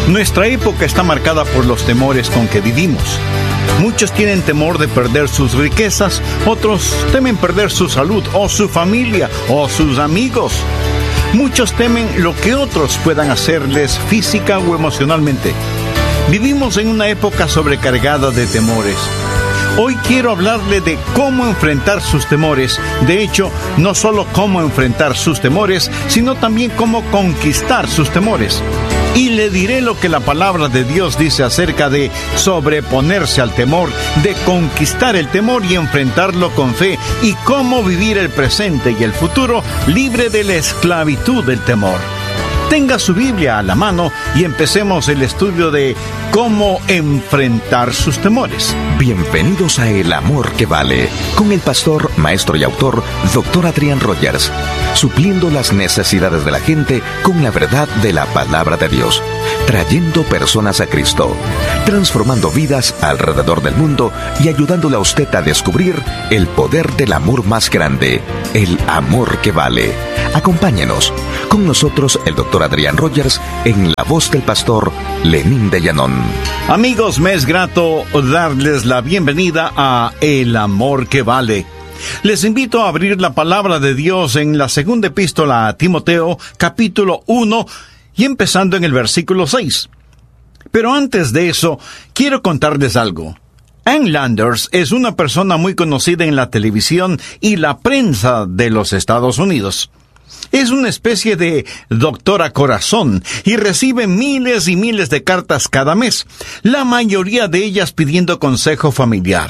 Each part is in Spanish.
Nuestra época está marcada por los temores con que vivimos. Muchos tienen temor de perder sus riquezas, otros temen perder su salud o su familia o sus amigos. Muchos temen lo que otros puedan hacerles física o emocionalmente. Vivimos en una época sobrecargada de temores. Hoy quiero hablarle de cómo enfrentar sus temores. De hecho, no solo cómo enfrentar sus temores, sino también cómo conquistar sus temores. Y le diré lo que la palabra de Dios dice acerca de sobreponerse al temor, de conquistar el temor y enfrentarlo con fe, y cómo vivir el presente y el futuro libre de la esclavitud del temor. Tenga su Biblia a la mano y empecemos el estudio de cómo enfrentar sus temores. Bienvenidos a El Amor que Vale, con el pastor, maestro y autor, Dr. Adrián Rogers, supliendo las necesidades de la gente con la verdad de la palabra de Dios, trayendo personas a Cristo, transformando vidas alrededor del mundo y ayudándole a usted a descubrir el poder del amor más grande, el amor que vale. Acompáñenos. Con nosotros el Dr. Adrián Rogers en la voz del pastor Lenín de Llanón. Amigos, me es grato darles la bienvenida a El Amor que Vale. Les invito a abrir la palabra de Dios en la segunda epístola a Timoteo, capítulo 1, y empezando en el versículo 6. Pero antes de eso, quiero contarles algo. Ann Landers es una persona muy conocida en la televisión y la prensa de los Estados Unidos. Es una especie de doctora corazón y recibe miles y miles de cartas cada mes, la mayoría de ellas pidiendo consejo familiar.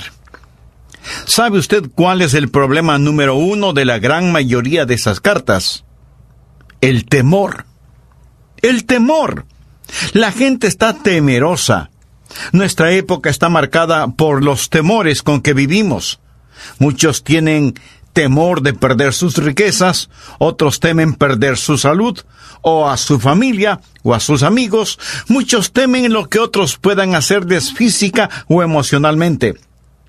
¿Sabe usted cuál es el problema número 1 de la gran mayoría de esas cartas? El temor. El temor. La gente está temerosa. Nuestra época está marcada por los temores con que vivimos. Muchos tienen temor de perder sus riquezas, otros temen perder su salud, o a su familia, o a sus amigos. Muchos temen lo que otros puedan hacerles física o emocionalmente.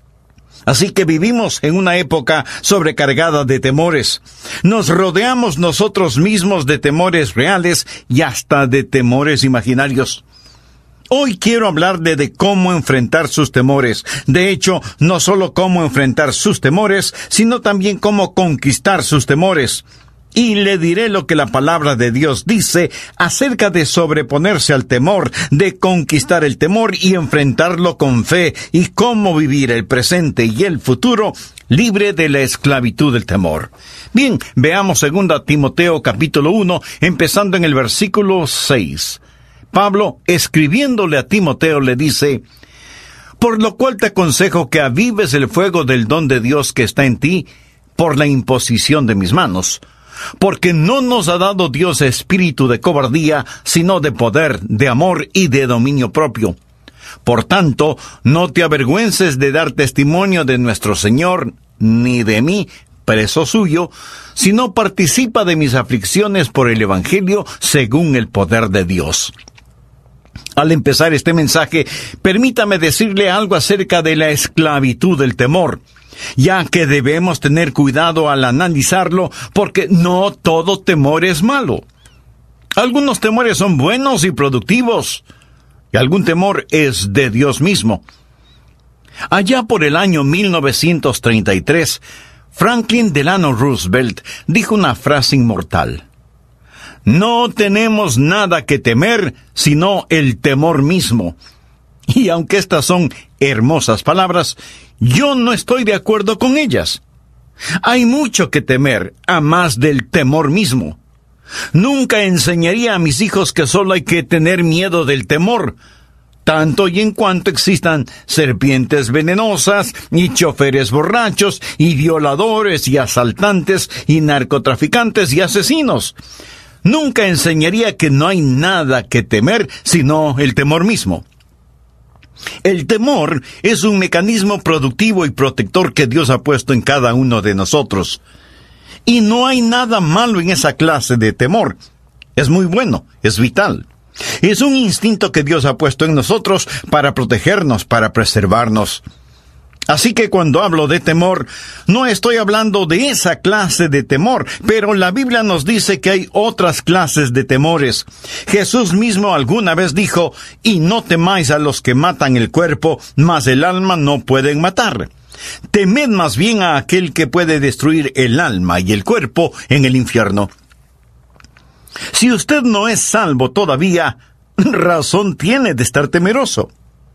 Así que vivimos en una época sobrecargada de temores. Nos rodeamos nosotros mismos de temores reales y hasta de temores imaginarios. Hoy quiero hablarle de cómo enfrentar sus temores. De hecho, no solo cómo enfrentar sus temores, sino también cómo conquistar sus temores. Y le diré lo que la palabra de Dios dice acerca de sobreponerse al temor, de conquistar el temor y enfrentarlo con fe, y cómo vivir el presente y el futuro libre de la esclavitud del temor. Bien, veamos 2 Timoteo capítulo 1, empezando en el versículo 6. Pablo, escribiéndole a Timoteo, le dice: por lo cual te aconsejo que avives el fuego del don de Dios que está en ti, por la imposición de mis manos. Porque no nos ha dado Dios espíritu de cobardía, sino de poder, de amor y de dominio propio. Por tanto, no te avergüences de dar testimonio de nuestro Señor, ni de mí, preso suyo, sino participa de mis aflicciones por el Evangelio según el poder de Dios. Al empezar este mensaje, permítame decirle algo acerca de la esclavitud del temor, ya que debemos tener cuidado al analizarlo, porque no todo temor es malo. Algunos temores son buenos y productivos, y algún temor es de Dios mismo. Allá por el año 1933, Franklin Delano Roosevelt dijo una frase inmortal: no tenemos nada que temer, sino el temor mismo. Y aunque estas son hermosas palabras, yo no estoy de acuerdo con ellas. Hay mucho que temer, a más del temor mismo. Nunca enseñaría a mis hijos que solo hay que tener miedo del temor, tanto y en cuanto existan serpientes venenosas, y choferes borrachos, y violadores, y asaltantes, y narcotraficantes, y asesinos. Nunca enseñaría que no hay nada que temer, sino el temor mismo. El temor es un mecanismo productivo y protector que Dios ha puesto en cada uno de nosotros. Y no hay nada malo en esa clase de temor. Es muy bueno, es vital. Es un instinto que Dios ha puesto en nosotros para protegernos, para preservarnos. Así que cuando hablo de temor, no estoy hablando de esa clase de temor, pero la Biblia nos dice que hay otras clases de temores. Jesús mismo alguna vez dijo, y no temáis a los que matan el cuerpo, mas el alma no pueden matar. Temed más bien a aquel que puede destruir el alma y el cuerpo en el infierno. Si usted no es salvo todavía, razón tiene de estar temeroso.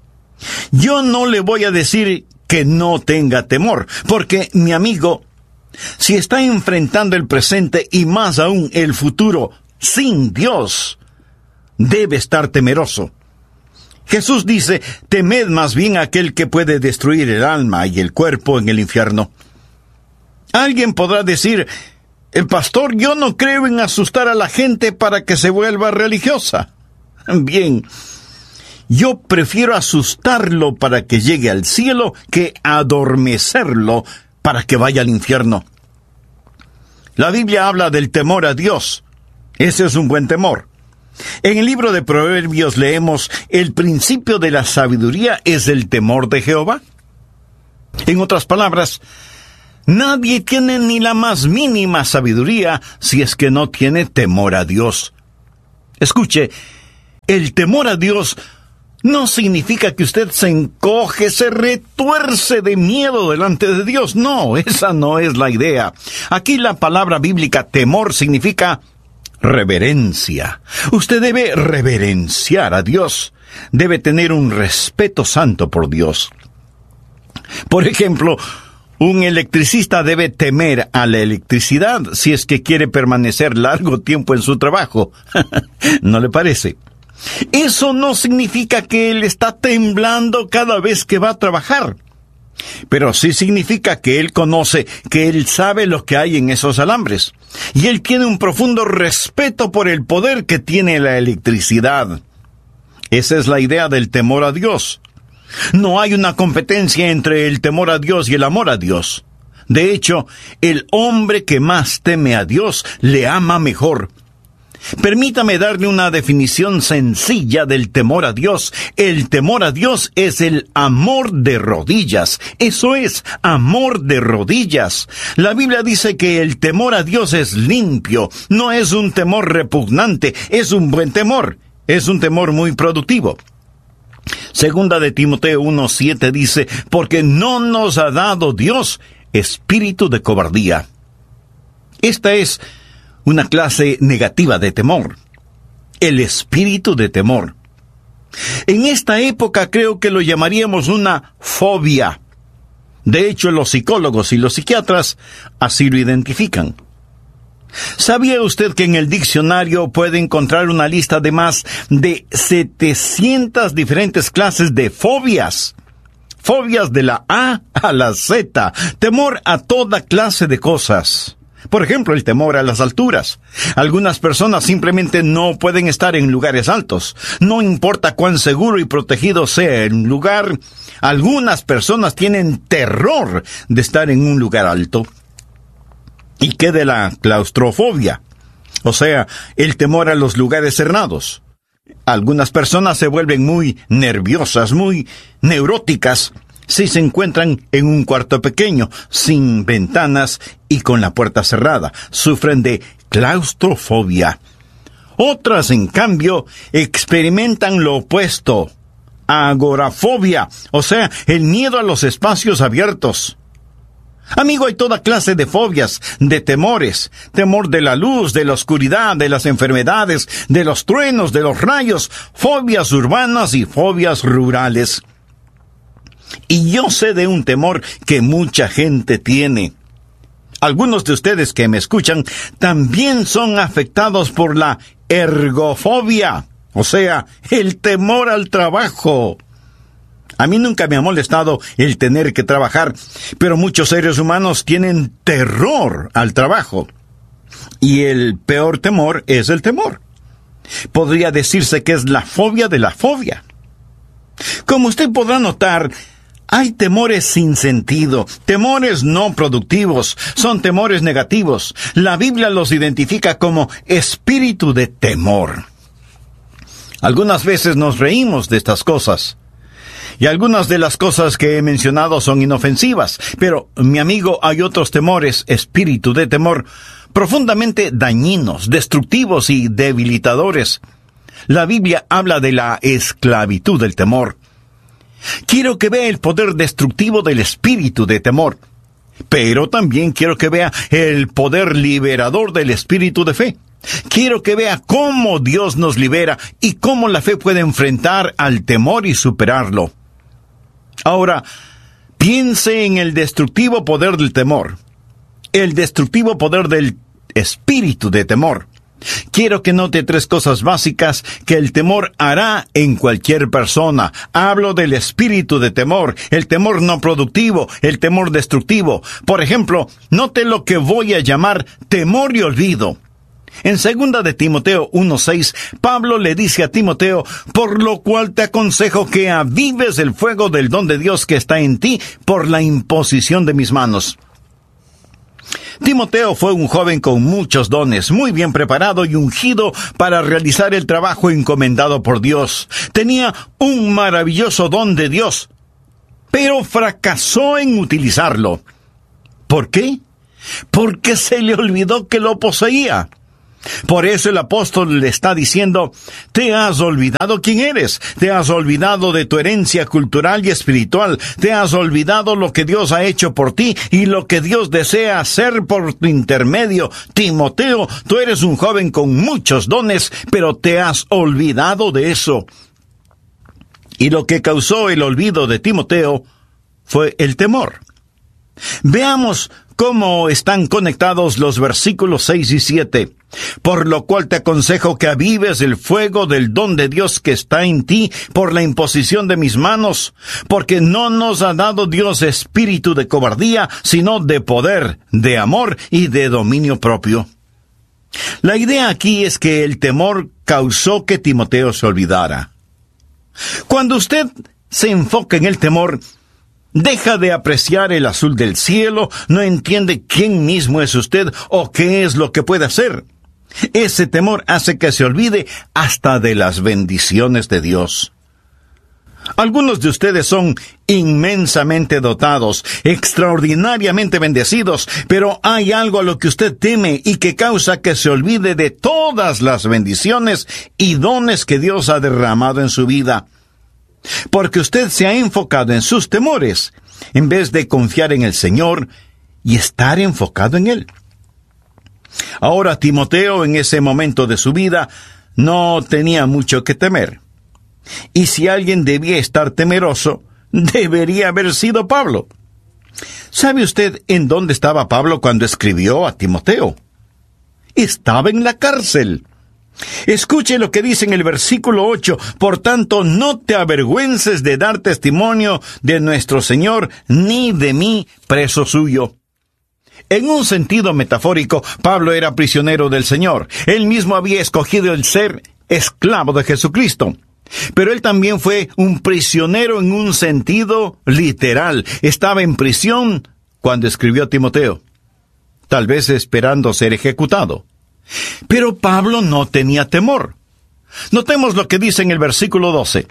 Yo no le voy a decir que no tenga temor, porque, mi amigo, si está enfrentando el presente y más aún el futuro sin Dios, debe estar temeroso. Jesús dice, temed más bien a aquel que puede destruir el alma y el cuerpo en el infierno. Alguien podrá decir, el pastor, yo no creo en asustar a la gente para que se vuelva religiosa. Bien, yo prefiero asustarlo para que llegue al cielo que adormecerlo para que vaya al infierno. La Biblia habla del temor a Dios. Ese es un buen temor. En el libro de Proverbios leemos, el principio de la sabiduría es el temor de Jehová. En otras palabras, nadie tiene ni la más mínima sabiduría si es que no tiene temor a Dios. Escuche, el temor a Dios no significa que usted se encoge, se retuerce de miedo delante de Dios. No, esa no es la idea. Aquí la palabra bíblica temor significa reverencia. Usted debe reverenciar a Dios. Debe tener un respeto santo por Dios. Por ejemplo, un electricista debe temer a la electricidad si es que quiere permanecer largo tiempo en su trabajo. ¿No le parece? Eso no significa que él está temblando cada vez que va a trabajar. Pero sí significa que él conoce, que él sabe lo que hay en esos alambres. Y él tiene un profundo respeto por el poder que tiene la electricidad. Esa es la idea del temor a Dios. No hay una competencia entre el temor a Dios y el amor a Dios. De hecho, el hombre que más teme a Dios le ama mejor. Permítame darle una definición sencilla del temor a Dios. El temor a Dios es el amor de rodillas. Eso es, amor de rodillas. La Biblia dice que el temor a Dios es limpio. No es un temor repugnante, es un buen temor. Es un temor muy productivo. Segunda de Timoteo 1:7 dice, porque no nos ha dado Dios espíritu de cobardía. Esta es una clase negativa de temor. El espíritu de temor. En esta época creo que lo llamaríamos una fobia. De hecho, los psicólogos y los psiquiatras así lo identifican. ¿Sabía usted que en el diccionario puede encontrar una lista de más de 700 diferentes clases de fobias? Fobias de la A a la Z. Temor a toda clase de cosas. Por ejemplo, el temor a las alturas. Algunas personas simplemente no pueden estar en lugares altos. No importa cuán seguro y protegido sea el lugar, algunas personas tienen terror de estar en un lugar alto. ¿Y qué de la claustrofobia? O sea, el temor a los lugares cerrados. Algunas personas se vuelven muy nerviosas, muy neuróticas, si se encuentran en un cuarto pequeño, sin ventanas y con la puerta cerrada. Sufren de claustrofobia. Otras, en cambio, experimentan lo opuesto. Agorafobia, o sea, el miedo a los espacios abiertos. Amigo, hay toda clase de fobias, de temores. Temor de la luz, de la oscuridad, de las enfermedades, de los truenos, de los rayos, fobias urbanas y fobias rurales. Y yo sé de un temor que mucha gente tiene. Algunos de ustedes que me escuchan también son afectados por la ergofobia, o sea, el temor al trabajo. A mí nunca me ha molestado el tener que trabajar, pero muchos seres humanos tienen terror al trabajo. Y el peor temor es el temor. Podría decirse que es la fobia de la fobia. Como usted podrá notar, hay temores sin sentido, temores no productivos, son temores negativos. La Biblia los identifica como espíritu de temor. Algunas veces nos reímos de estas cosas. Y algunas de las cosas que he mencionado son inofensivas, pero, mi amigo, hay otros temores, espíritu de temor, profundamente dañinos, destructivos y debilitadores. La Biblia habla de la esclavitud del temor. Quiero que vea el poder destructivo del espíritu de temor, pero también quiero que vea el poder liberador del espíritu de fe. Quiero que vea cómo Dios nos libera y cómo la fe puede enfrentar al temor y superarlo. Ahora, piense en el destructivo poder del temor, el destructivo poder del espíritu de temor. Quiero que note 3 cosas básicas que el temor hará en cualquier persona. Hablo del espíritu de temor, el temor no productivo, el temor destructivo. Por ejemplo, note lo que voy a llamar temor y olvido. En 2 de Timoteo 1:6, Pablo le dice a Timoteo: por lo cual te aconsejo que avives el fuego del don de Dios que está en ti por la imposición de mis manos. Timoteo fue un joven con muchos dones, muy bien preparado y ungido para realizar el trabajo encomendado por Dios. Tenía un maravilloso don de Dios, pero fracasó en utilizarlo. ¿Por qué? Porque se le olvidó que lo poseía. Por eso el apóstol le está diciendo: te has olvidado quién eres, te has olvidado de tu herencia cultural y espiritual, te has olvidado lo que Dios ha hecho por ti y lo que Dios desea hacer por tu intermedio. Timoteo, tú eres un joven con muchos dones, pero te has olvidado de eso. Y lo que causó el olvido de Timoteo fue el temor. Veamos cómo están conectados los versículos 6 y 7. Por lo cual te aconsejo que avives el fuego del don de Dios que está en ti por la imposición de mis manos, porque no nos ha dado Dios espíritu de cobardía, sino de poder, de amor y de dominio propio. La idea aquí es que el temor causó que Timoteo se olvidara. Cuando usted se enfoca en el temor, deja de apreciar el azul del cielo, no entiende quién mismo es usted o qué es lo que puede hacer. Ese temor hace que se olvide hasta de las bendiciones de Dios. Algunos de ustedes son inmensamente dotados, extraordinariamente bendecidos, pero hay algo a lo que usted teme y que causa que se olvide de todas las bendiciones y dones que Dios ha derramado en su vida. Porque usted se ha enfocado en sus temores, en vez de confiar en el Señor y estar enfocado en Él. Ahora, Timoteo, en ese momento de su vida, no tenía mucho que temer. Y si alguien debía estar temeroso, debería haber sido Pablo. ¿Sabe usted en dónde estaba Pablo cuando escribió a Timoteo? Estaba en la cárcel. Escuche lo que dice en el versículo 8. Por tanto, no te avergüences de dar testimonio de nuestro Señor, ni de mí, preso suyo. En un sentido metafórico, Pablo era prisionero del Señor. Él mismo había escogido el ser esclavo de Jesucristo. Pero él también fue un prisionero en un sentido literal. Estaba en prisión cuando escribió a Timoteo, tal vez esperando ser ejecutado. Pero Pablo no tenía temor. Notemos lo que dice en el versículo 12.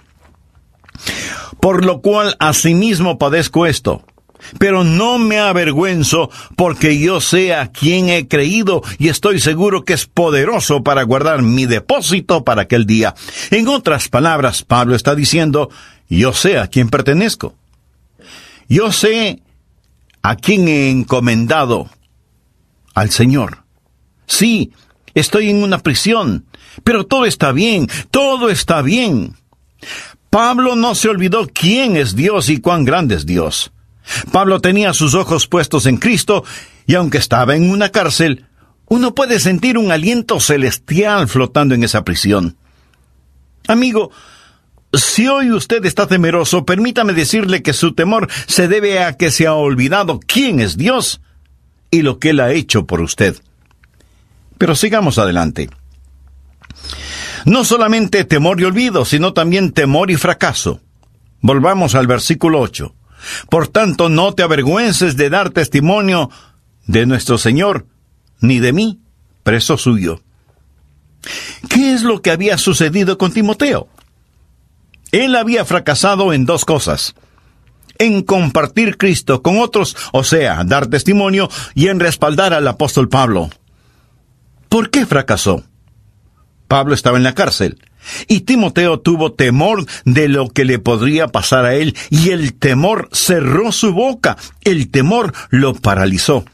Por lo cual asimismo padezco esto, pero no me avergüenzo, porque yo sé a quién he creído y estoy seguro que es poderoso para guardar mi depósito para aquel día. En otras palabras, Pablo está diciendo: yo sé a quién pertenezco. Yo sé a quién he encomendado: al Señor. Sí, estoy en una prisión, pero todo está bien, todo está bien. Pablo no se olvidó quién es Dios y cuán grande es Dios. Pablo tenía sus ojos puestos en Cristo, y aunque estaba en una cárcel, uno puede sentir un aliento celestial flotando en esa prisión. Amigo, si hoy usted está temeroso, permítame decirle que su temor se debe a que se ha olvidado quién es Dios y lo que Él ha hecho por usted. Pero sigamos adelante. No solamente temor y olvido, sino también temor y fracaso. Volvamos al versículo 8. Por tanto, no te avergüences de dar testimonio de nuestro Señor, ni de mí, preso suyo. ¿Qué es lo que había sucedido con Timoteo? Él había fracasado en 2 cosas: en compartir Cristo con otros, o sea, dar testimonio, y en respaldar al apóstol Pablo. ¿Por qué fracasó? Pablo estaba en la cárcel, y Timoteo tuvo temor de lo que le podría pasar a él, y el temor cerró su boca, el temor lo paralizó.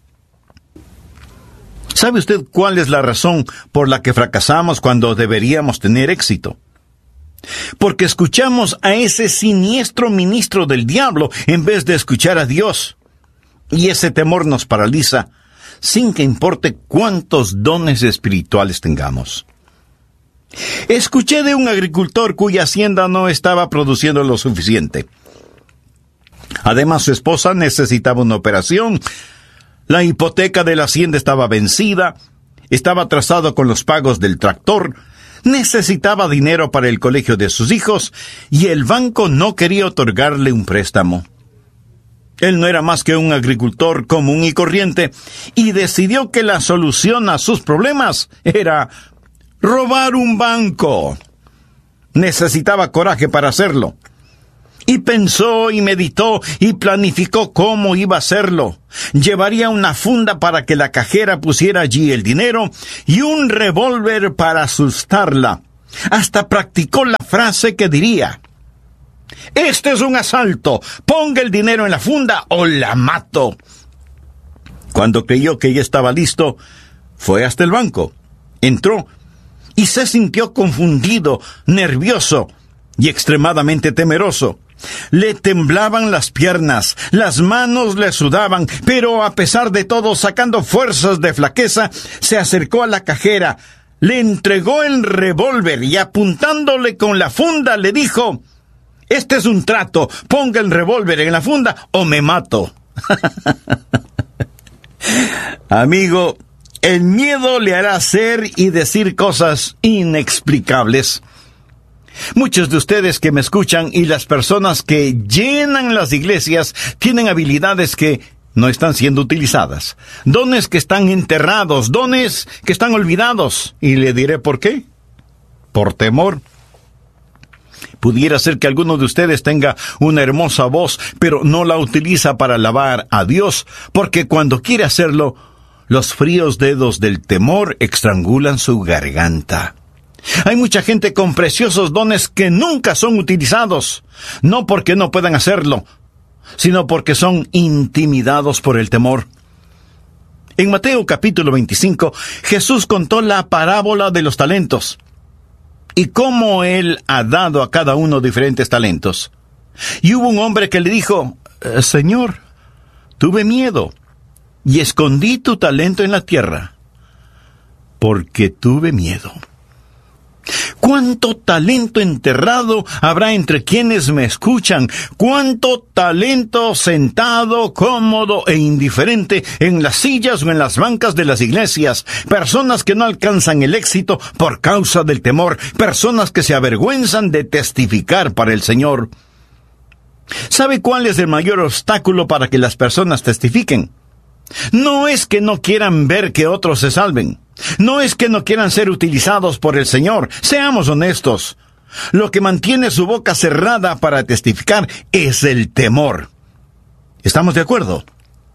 ¿Sabe usted cuál es la razón por la que fracasamos cuando deberíamos tener éxito? Porque escuchamos a ese siniestro ministro del diablo en vez de escuchar a Dios. Y ese temor nos paraliza, sin que importe cuántos dones espirituales tengamos. Escuché de un agricultor cuya hacienda no estaba produciendo lo suficiente. Además, su esposa necesitaba una operación. La hipoteca de la hacienda estaba vencida. Estaba atrasado con los pagos del tractor. Necesitaba dinero para el colegio de sus hijos, y el banco no quería otorgarle un préstamo. Él no era más que un agricultor común y corriente, y decidió que la solución a sus problemas era robar un banco. Necesitaba coraje para hacerlo. Y pensó y meditó y planificó cómo iba a hacerlo. Llevaría una funda para que la cajera pusiera allí el dinero y un revólver para asustarla. Hasta practicó la frase que diría: «Este es un asalto, ponga el dinero en la funda o la mato». Cuando creyó que ya estaba listo, fue hasta el banco, entró y se sintió confundido, nervioso y extremadamente temeroso. Le temblaban las piernas, las manos le sudaban, pero a pesar de todo, sacando fuerzas de flaqueza, se acercó a la cajera, le entregó el revólver y apuntándole con la funda le dijo: «Este es un trato, ponga el revólver en la funda o me mato». Amigo, el miedo le hará hacer y decir cosas inexplicables. Muchos de ustedes que me escuchan y las personas que llenan las iglesias tienen habilidades que no están siendo utilizadas, dones que están enterrados, dones que están olvidados. Y le diré por qué. Por temor. Pudiera ser que alguno de ustedes tenga una hermosa voz, pero no la utiliza para alabar a Dios, porque cuando quiere hacerlo, los fríos dedos del temor estrangulan su garganta. Hay mucha gente con preciosos dones que nunca son utilizados, no porque no puedan hacerlo, sino porque son intimidados por el temor. En Mateo capítulo 25, Jesús contó la parábola de los talentos y cómo Él ha dado a cada uno diferentes talentos. Y hubo un hombre que le dijo: «Señor, tuve miedo y escondí tu talento en la tierra, porque tuve miedo». ¿Cuánto talento enterrado habrá entre quienes me escuchan? ¿Cuánto talento sentado, cómodo e indiferente en las sillas o en las bancas de las iglesias? Personas que no alcanzan el éxito por causa del temor. Personas que se avergüenzan de testificar para el Señor. ¿Sabe cuál es el mayor obstáculo para que las personas testifiquen? No es que no quieran ver que otros se salven. No es que no quieran ser utilizados por el Señor. Seamos honestos. Lo que mantiene su boca cerrada para testificar es el temor. ¿Estamos de acuerdo?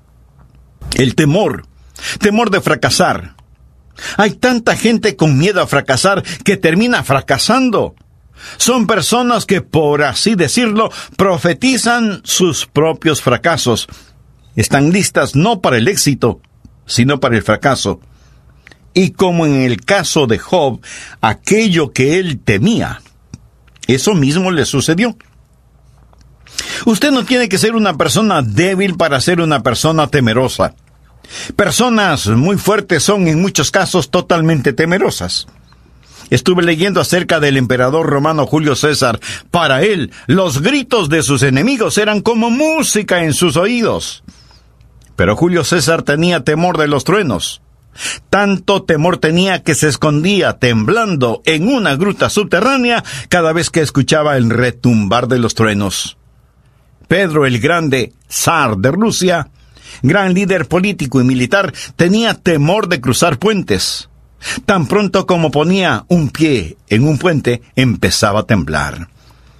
El temor. Temor de fracasar. Hay tanta gente con miedo a fracasar que termina fracasando. Son personas que, por así decirlo, profetizan sus propios fracasos. Están listas no para el éxito, sino para el fracaso. Y como en el caso de Job, aquello que él temía, eso mismo le sucedió. Usted no tiene que ser una persona débil para ser una persona temerosa. Personas muy fuertes son en muchos casos totalmente temerosas. Estuve leyendo acerca del emperador romano Julio César. Para él, los gritos de sus enemigos eran como música en sus oídos. Pero Julio César tenía temor de los truenos. Tanto temor tenía que se escondía temblando en una gruta subterránea cada vez que escuchaba el retumbar de los truenos. Pedro el Grande, zar de Rusia, gran líder político y militar, tenía temor de cruzar puentes. Tan pronto como ponía un pie en un puente, empezaba a temblar.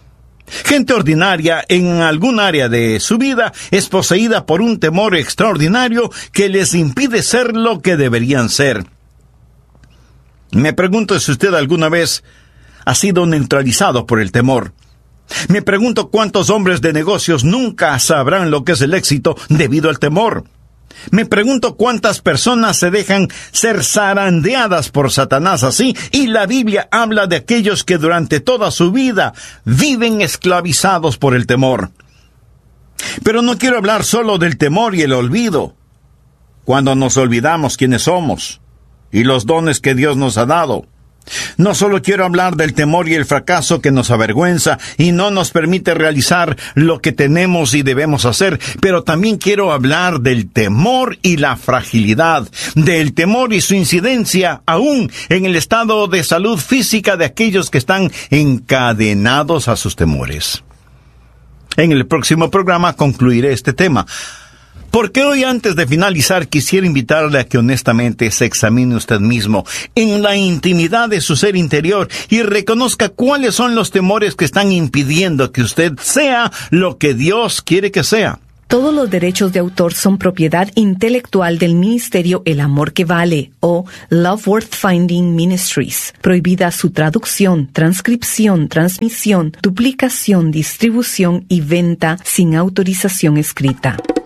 Gente ordinaria en algún área de su vida es poseída por un temor extraordinario que les impide ser lo que deberían ser. Me pregunto si usted alguna vez ha sido neutralizado por el temor. Me pregunto cuántos hombres de negocios nunca sabrán lo que es el éxito debido al temor. Me pregunto cuántas personas se dejan ser zarandeadas por Satanás así, y la Biblia habla de aquellos que durante toda su vida viven esclavizados por el temor. Pero no quiero hablar solo del temor y el olvido. Cuando nos olvidamos quiénes somos y los dones que Dios nos ha dado. No solo quiero hablar del temor y el fracaso que nos avergüenza y no nos permite realizar lo que tenemos y debemos hacer, pero también quiero hablar del temor y la fragilidad, del temor y su incidencia aún en el estado de salud física de aquellos que están encadenados a sus temores. En el próximo programa concluiré este tema. Porque hoy, antes de finalizar, quisiera invitarle a que honestamente se examine usted mismo en la intimidad de su ser interior y reconozca cuáles son los temores que están impidiendo que usted sea lo que Dios quiere que sea. Todos los derechos de autor son propiedad intelectual del ministerio El Amor que Vale o Love Worth Finding Ministries. Prohibida su traducción, transcripción, transmisión, duplicación, distribución y venta sin autorización escrita.